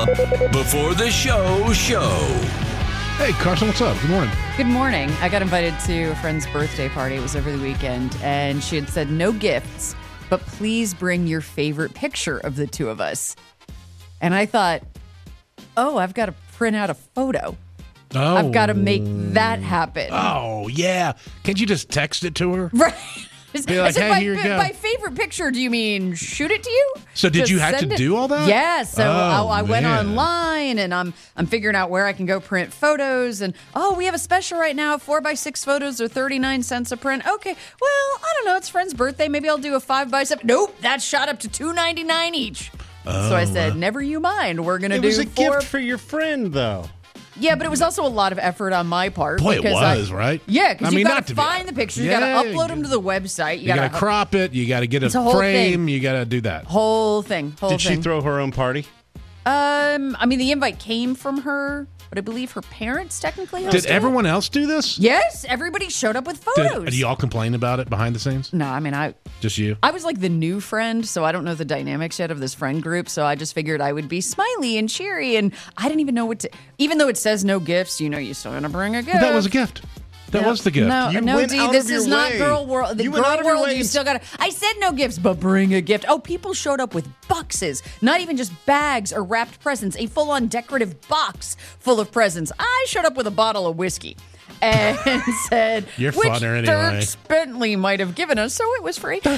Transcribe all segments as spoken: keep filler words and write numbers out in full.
The Before the Show Show. Hey, Carson, what's up? Good morning. Good morning. I got invited to a friend's birthday party. It was over the weekend, and she had said no gifts, but please bring your favorite picture of the two of us. And I thought, oh, I've got to print out a photo. Oh. I've got to make that happen. Oh, yeah. Can't you just text it to her? Right. Be like, I said, hey, by, here you go. by favorite picture, do you mean shoot it to you? So did Just you have to send it? do all that? Yeah. So Oh, I, I went man. online and I'm I'm figuring out where I can go print photos. And oh, we have a special right now. Four by six photos are thirty-nine cents a print. Okay. Well, I don't know. It's friend's birthday. Maybe I'll do a five by seven. Nope. That shot up to two ninety-nine each. Oh, so I said, never you mind. We're gonna It do was a four. gift for your friend, though. Yeah, but it was also a lot of effort on my part. Boy, it because I- was, right? Yeah, because I you mean, got not to to be- find the pictures. You Yeah, got to upload you- them to the website. You got to crop it. You got to get a, It's a whole frame. thing. You got to do that. Whole thing. Whole Did thing. she throw her own party? Um, I mean, the invite came from her, but I believe her parents technically hosted Did it. everyone else do this? Yes, everybody showed up with photos. Did, did y'all complain about it behind the scenes? No, I mean, I Just you? I was like the new friend, so I don't know the dynamics yet of this friend group. So I just figured I would be smiley and cheery, and I didn't even know what to. Even though it says no gifts, you know, you still gonna bring a gift. Well, that was a gift. That No, was the gift. No, You no, went D, out this of your is not way. girl world. The You went girl out of your world, way you and- still got to. I said no gifts, but bring a gift. Oh, people showed up with boxes, not even just bags or wrapped presents, a full on decorative box full of presents. I showed up with a bottle of whiskey and said, You're which funner anyway. Dirk Bentley might have given us, so it was free. so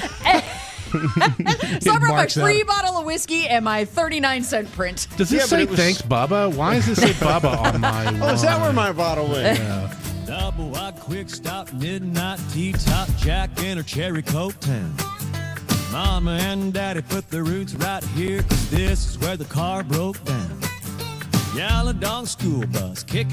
I brought my marks free out. bottle of whiskey and my thirty-nine cent print. Does this Yeah, but say it was- thanks, Baba? Why does it say Baba on my Oh, is that wine? where my bottle went? Double wide, quick stop, midnight tea top, Jack in her cherry coke town. Mama and Daddy put their roots right here, 'cause this is where the car broke down. Yellow dog school bus, kicking